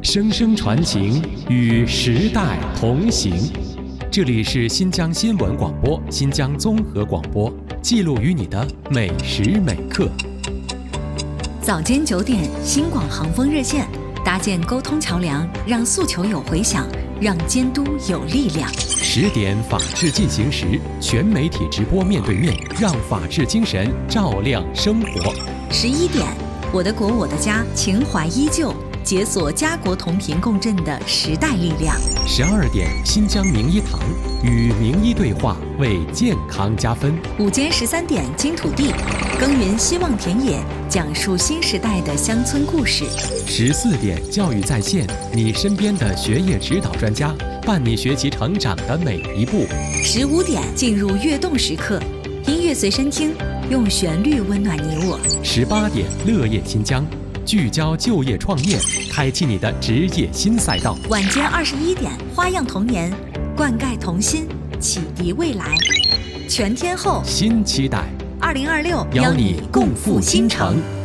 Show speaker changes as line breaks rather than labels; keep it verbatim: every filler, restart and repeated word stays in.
声声传情，与时代同行。这里是新疆新闻广播、新疆综合广播，记录于你的每时每刻。
早间九点，新广航风热线搭建沟通桥梁，让诉求有回响，让监督有力量。
十点，法治进行时，全媒体直播面对面，让法治精神照亮生活。
十一点，我的国我的家，情怀依旧，解锁家国同频共振的时代力量。
十二点，新疆名医堂与名医对话，为健康加分。
午间十三点，金土地耕耘希望田野，讲述新时代的乡村故事。
十四点，教育在线，你身边的学业指导专家，伴你学习成长的每一步。
十五点，进入跃动时刻，音乐随身听，用旋律温暖你我。
十八点，乐业新疆，聚焦就业创业，开启你的职业新赛道。
晚间二十一点，花样童年，灌溉童心，启迪未来。全天候
新期待，
二零二六
邀你共赴新城。